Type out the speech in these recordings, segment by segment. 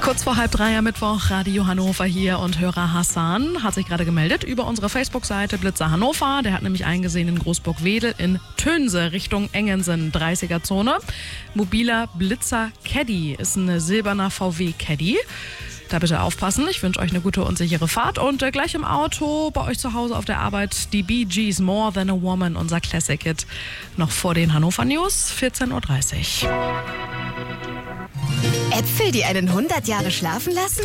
Kurz vor 2:30 am Mittwoch, Radio Hannover hier und Hörer Hassan hat sich gerade gemeldet über unsere Facebook-Seite Blitzer Hannover. Der hat nämlich eingesehen in Großburg-Wedel in Tönse Richtung Engensen, 30er-Zone. Mobiler Blitzer Caddy ist ein silberner VW Caddy. Da bitte aufpassen. Ich wünsche euch eine gute und sichere Fahrt. Und gleich im Auto, bei euch zu Hause auf der Arbeit, die Bee Gees, More Than a Woman, unser Classic-Hit. Noch vor den Hannover News, 14:30 Uhr. Äpfel, die einen 100 Jahre schlafen lassen?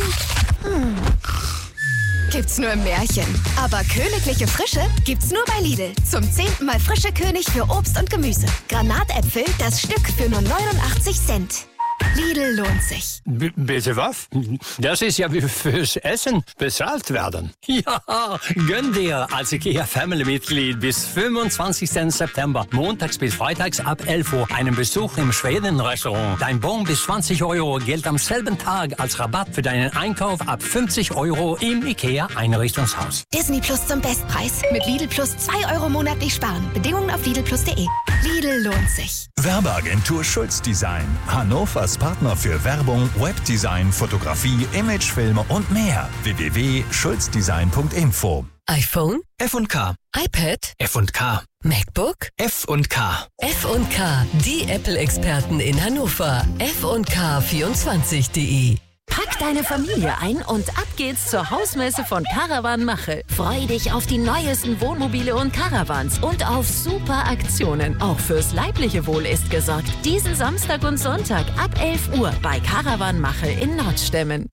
Gibt's nur im Märchen. Aber königliche Frische gibt's nur bei Lidl. Zum 10. Mal frische König für Obst und Gemüse. Granatäpfel, das Stück für nur 89 Cent. Lidl lohnt sich. Bitte was? Das ist ja wie fürs Essen bezahlt werden. Ja, gönn dir als IKEA-Family-Mitglied bis 25. September, montags bis freitags ab 11 Uhr, einen Besuch im Schweden-Restaurant. Dein Bon bis 20 € gilt am selben Tag als Rabatt für deinen Einkauf ab 50 € im IKEA-Einrichtungshaus. Disney Plus zum Bestpreis. Mit Lidl Plus 2 € monatlich sparen. Bedingungen auf lidlplus.de. Lidl lohnt sich. Werbeagentur Schulz Design. Hannovers Partner für Werbung, Webdesign, Fotografie, Imagefilme und mehr. www.schulzdesign.info. iPhone, F&K, iPad, F&K, MacBook, F&K. F&K, die Apple-Experten in Hannover. F&K24.de. Pack deine Familie ein und ab geht's zur Hausmesse von Caravan Machel. Freu dich auf die neuesten Wohnmobile und Caravans und auf super Aktionen. Auch fürs leibliche Wohl ist gesorgt. Diesen Samstag und Sonntag ab 11 Uhr bei Caravan Machel in Nordstemmen.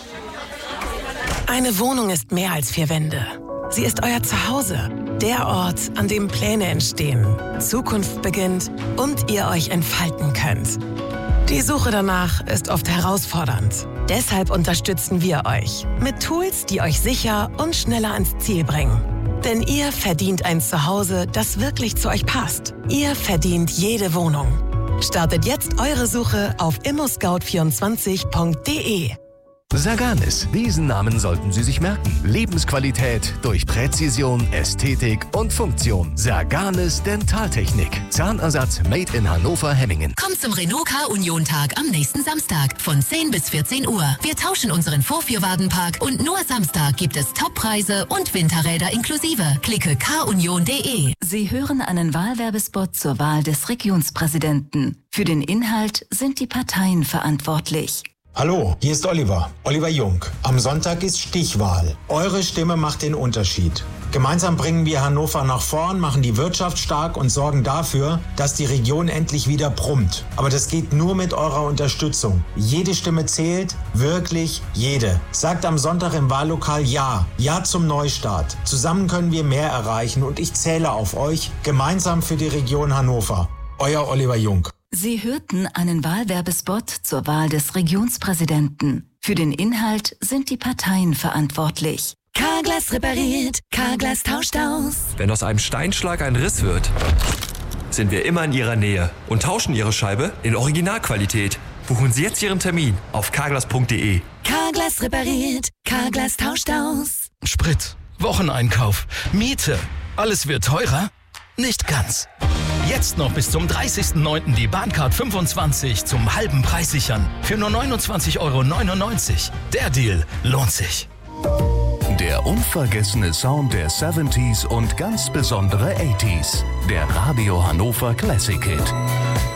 Eine Wohnung ist mehr als 4 Wände. Sie ist euer Zuhause. Der Ort, an dem Pläne entstehen, Zukunft beginnt und ihr euch entfalten könnt. Die Suche danach ist oft herausfordernd. Deshalb unterstützen wir euch mit Tools, die euch sicher und schneller ans Ziel bringen. Denn ihr verdient ein Zuhause, das wirklich zu euch passt. Ihr verdient jede Wohnung. Startet jetzt eure Suche auf immoscout24.de. Saganis, diesen Namen sollten Sie sich merken. Lebensqualität durch Präzision, Ästhetik und Funktion. Saganis Dentaltechnik. Zahnersatz made in Hannover-Hemmingen. Komm zum Renault Car Union Tag am nächsten Samstag von 10 bis 14 Uhr. Wir tauschen unseren Vorführwagenpark und nur Samstag gibt es Toppreise und Winterräder inklusive. Klicke carunion.de. Sie hören einen Wahlwerbespot zur Wahl des Regionspräsidenten. Für den Inhalt sind die Parteien verantwortlich. Hallo, hier ist Oliver Jung. Am Sonntag ist Stichwahl. Eure Stimme macht den Unterschied. Gemeinsam bringen wir Hannover nach vorn, machen die Wirtschaft stark und sorgen dafür, dass die Region endlich wieder brummt. Aber das geht nur mit eurer Unterstützung. Jede Stimme zählt, wirklich jede. Sagt am Sonntag im Wahllokal Ja. Ja zum Neustart. Zusammen können wir mehr erreichen und ich zähle auf euch. Gemeinsam für die Region Hannover. Euer Oliver Jung. Sie hörten einen Wahlwerbespot zur Wahl des Regionspräsidenten. Für den Inhalt sind die Parteien verantwortlich. Carglass repariert, Carglass tauscht aus. Wenn aus einem Steinschlag ein Riss wird, sind wir immer in Ihrer Nähe und tauschen Ihre Scheibe in Originalqualität. Buchen Sie jetzt Ihren Termin auf carglass.de. Carglass repariert, Carglass tauscht aus. Sprit, Wocheneinkauf, Miete. Alles wird teurer? Nicht ganz. Jetzt noch bis zum 30.09. die Bahncard 25 zum halben Preis sichern. Für nur 29,99 €. Der Deal lohnt sich. Der unvergessene Sound der 70s und ganz besondere 80s. Der Radio Hannover Classic Hit.